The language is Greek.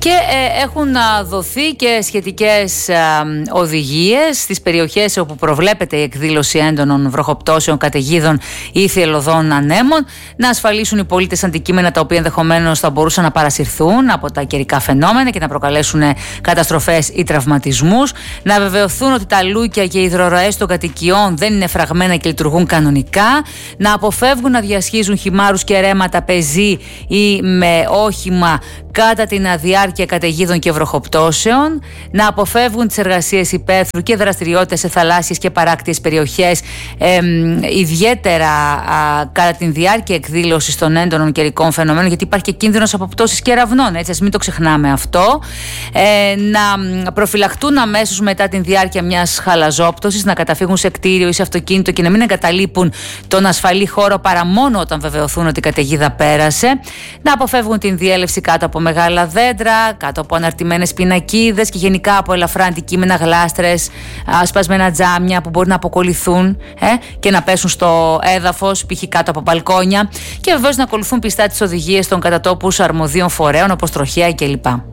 Και έχουν δοθεί και σχετικές οδηγίες στις περιοχές όπου προβλέπεται η εκδήλωση έντονων βροχοπτώσεων, καταιγίδων ή θυελλωδών ανέμων, να ασφαλίσουν οι πολίτες αντικείμενα τα οποία ενδεχομένως θα μπορούσαν να παρασυρθούν από τα καιρικά φαινόμενα και να προκαλέσουν καταστροφές ή τραυματισμούς, να βεβαιωθούν ότι τα λούκια και οι υδροροές των κατοικιών δεν είναι φραγμένα και λειτουργούν κανονικά, να αποφεύγουν να διασχίζουν χυμάρους και ρέματα πεζή ή με όχημα κατά την διάρκεια καταιγίδων και βροχοπτώσεων, να αποφεύγουν τις εργασίες υπαίθρου και δραστηριότητες σε θαλάσσιες και παράκτιες περιοχές, ιδιαίτερα κατά τη διάρκεια εκδήλωσης των έντονων καιρικών φαινομένων, γιατί υπάρχει και κίνδυνος από πτώσεις κεραυνών, έτσι, ας μην το ξεχνάμε αυτό. Να προφυλαχτούν αμέσως μετά τη διάρκεια μιας χαλαζόπτωσης, να καταφύγουν σε κτίριο ή σε αυτοκίνητο και να μην εγκαταλείπουν τον ασφαλή χώρο παρά μόνο όταν βεβαιωθούν ότι η καταιγίδα πέρασε, να αποφεύγουν την διέλευση κάτω από μεγάλα δέντρα, κάτω από αναρτημένες πινακίδες και γενικά από ελαφρά αντικείμενα, γλάστρες, σπασμένα τζάμια που μπορεί να αποκολληθούν και να πέσουν στο έδαφος, π.χ. κάτω από μπαλκόνια, και βεβαίως να ακολουθούν πιστά τις οδηγίες των κατά τόπους αρμοδίων φορέων όπως τροχέα κλπ.